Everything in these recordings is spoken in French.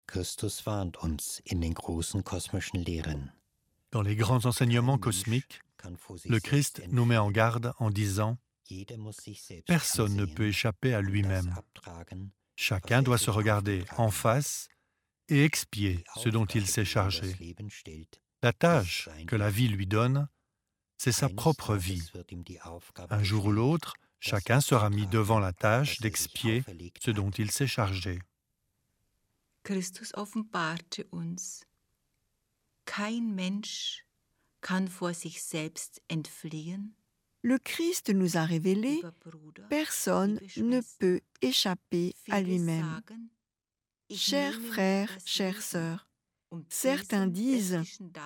Christus warnt uns in den großen kosmischen Lehren. Dans les grands enseignements cosmiques, le Christ nous met en garde en disant « Personne ne peut échapper à lui-même. Chacun doit se regarder en face et expier ce dont il s'est chargé. La tâche que la vie lui donne, c'est sa propre vie. Un jour ou l'autre, chacun sera mis devant la tâche d'expier ce dont il s'est chargé. » Christus offenbarte uns, kein Mensch kann vor sich selbst entfliehen. Le Christ nous a révélé, personne ne peut échapper à lui-même. Chers frères, chères sœurs, certains disent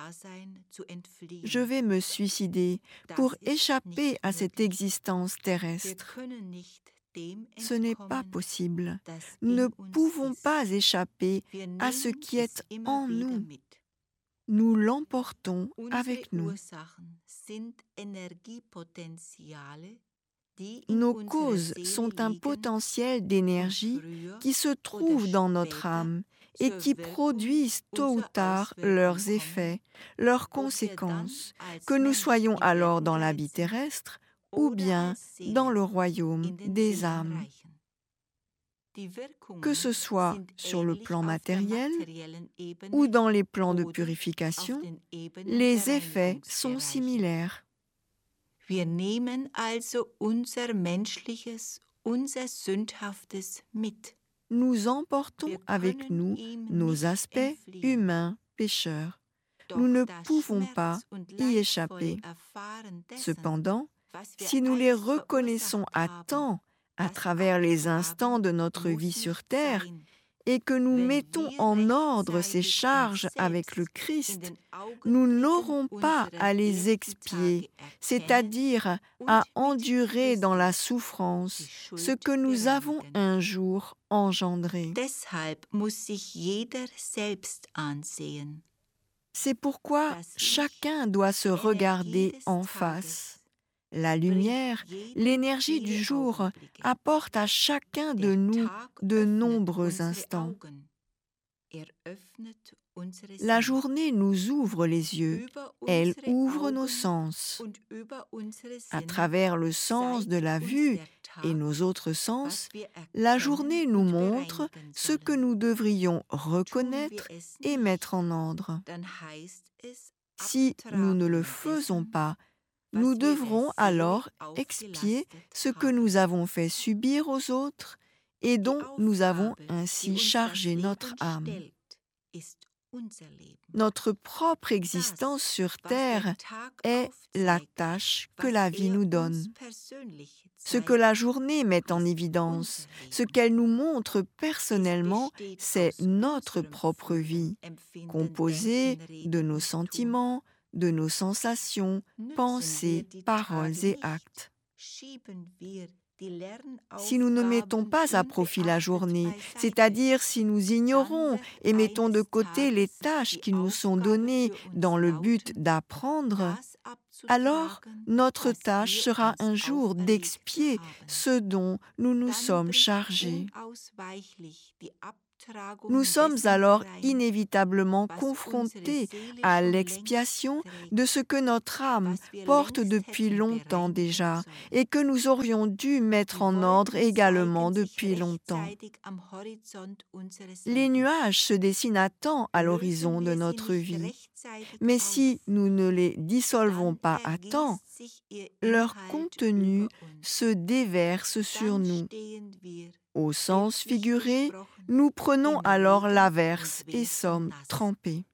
« Je vais me suicider pour échapper à cette existence terrestre ». Ce n'est pas possible. Nous ne pouvons pas échapper à ce qui est en nous. Nous l'emportons avec nous. Nos causes sont un potentiel d'énergie qui se trouve dans notre âme et qui produisent tôt ou tard leurs effets, leurs conséquences, que nous soyons alors dans la vie terrestre ou bien dans le royaume des âmes. Que ce soit sur le plan matériel ou dans les plans de purification, les effets sont similaires. Wir nehmen also unser Menschliches, unser Sündhaftes mit. Nous emportons avec nous nos aspects humains pécheurs. Nous ne pouvons pas y échapper. Cependant, si nous les reconnaissons à temps à travers les instants de notre vie sur terre et que nous mettons en ordre ces charges avec le Christ, nous n'aurons pas à les expier, c'est-à-dire à endurer dans la souffrance ce que nous avons un jour engendré. C'est pourquoi chacun doit se regarder en face. La lumière, l'énergie du jour apporte à chacun de nous de nombreux instants. La journée nous ouvre les yeux, elle ouvre nos sens. À travers le sens de la vue et nos autres sens, la journée nous montre ce que nous devrions reconnaître et mettre en ordre. Si nous ne le faisons pas, nous devrons alors expier ce que nous avons fait subir aux autres et dont nous avons ainsi chargé notre âme. Notre propre existence sur terre est la tâche que la vie nous donne. Ce que la journée met en évidence, ce qu'elle nous montre personnellement, c'est notre propre vie, composée de nos sentiments, de nos sensations, pensées, paroles et actes. Si nous ne mettons pas à profit la journée, c'est-à-dire si nous ignorons et mettons de côté les tâches qui nous sont données dans le but d'apprendre, alors notre tâche sera un jour d'expier ce dont nous nous sommes chargés. Nous sommes alors inévitablement confrontés à l'expiation de ce que notre âme porte depuis longtemps déjà et que nous aurions dû mettre en ordre également depuis longtemps. Les nuages se dessinent à temps à l'horizon de notre vie, mais si nous ne les dissolvons pas à temps, leur contenu se déverse sur nous. Au sens figuré, nous prenons alors l'averse et sommes trempés.